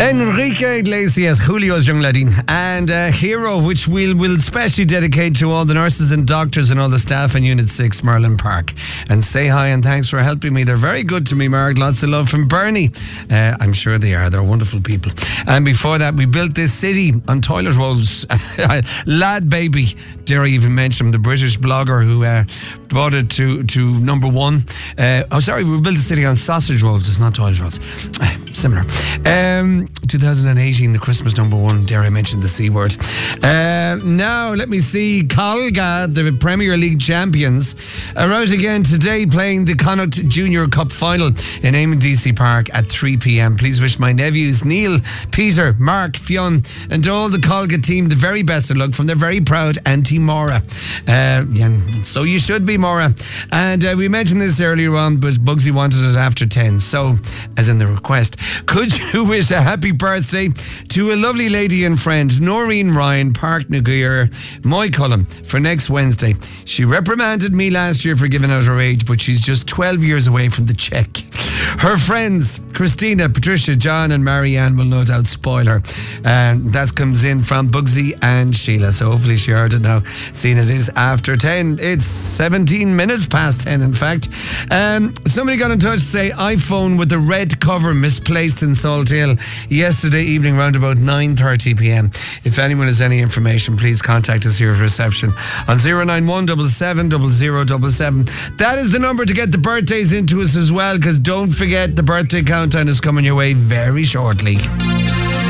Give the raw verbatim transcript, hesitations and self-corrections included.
Enrique Iglesias, Julio's Young Lady, and uh, Hero, which we'll, we'll specially dedicate to all the nurses and doctors and all the staff in Unit six, Merlin Park. And say hi and thanks for helping me. They're very good to me, Mark. Lots of love from Bernie. Uh, I'm sure they are. They're wonderful people. And before that, we built this city on toilet rolls. Lad Baby, dare I even mention him, the British blogger who uh, brought it to, to number one. Uh, oh, sorry, we built the city on sausage rolls. It's not toilet rolls. Uh, similar. Um, twenty eighteen, the Christmas number one. Dare I mention the C word. Uh, now, let me see. Colga, the Premier League champions, are out again today playing the Connacht Junior Cup final in Eamon D C Park at three p.m. Please wish my nephews Neil, Peter, Mark, Fionn and all the Colga team the very best of luck from their very proud Auntie Maura. Uh, yeah, so you should be, Maura. And uh, we mentioned this earlier on, but Bugsy wanted it after ten. So, as in the request, could you wish a happy birthday to a lovely lady and friend, Noreen Ryan, Park Naguir, Moy Cullen, for next Wednesday. She reprimanded me last year for giving out her age, but she's just twelve years away from the check. Her friends, Christina, Patricia, John and Marianne, will no doubt spoil her. And that comes in from Bugsy and Sheila. So hopefully she heard it now, seeing it is after ten. It's seventeen minutes past ten, in fact. Um, somebody got in touch to say iPhone with the red cover misplaced in Salt Hill yesterday evening around about nine thirty p.m. If anyone has any information, please contact us here at reception on zero nine one seven seven zero zero seven seven. That is the number to get the birthdays into us as well, because don't forget the birthday countdown is coming your way very shortly.